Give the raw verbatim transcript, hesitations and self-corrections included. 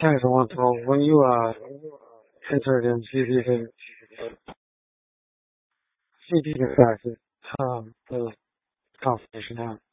Hi, everyone. So when you uh, entered in, see if you can see if you can practice um, the confirmation out.